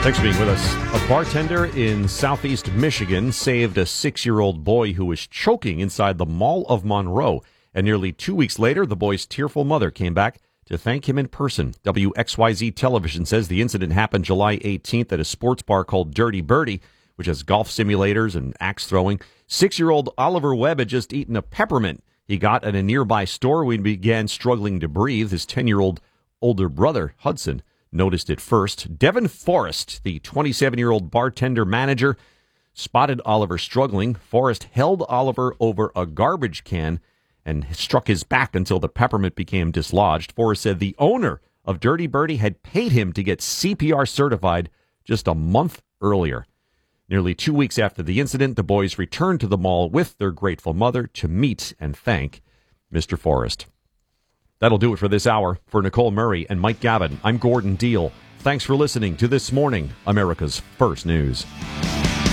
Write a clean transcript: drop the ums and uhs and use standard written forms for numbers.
Thanks for being with us. A bartender in southeast Michigan saved a 6-year-old boy who was choking inside the Mall of Monroe. And nearly 2 weeks later, the boy's tearful mother came back to thank him in person. WXYZ Television says the incident happened July 18th at a sports bar called Dirty Birdie, which has golf simulators and axe throwing. 6-year-old Oliver Webb had just eaten a peppermint he got at a nearby store when he began struggling to breathe. His 10-year-old older brother, Hudson, noticed it first. Devin Forrest, the 27-year-old bartender manager, spotted Oliver struggling. Forrest held Oliver over a garbage can and struck his back until the peppermint became dislodged. Forrest said the owner of Dirty Birdie had paid him to get CPR certified just a month earlier. Nearly 2 weeks after the incident, the boys returned to the mall with their grateful mother to meet and thank Mr. Forrest. That'll do it for this hour. For Nicole Murray and Mike Gavin, I'm Gordon Deal. Thanks for listening to This Morning, America's First News.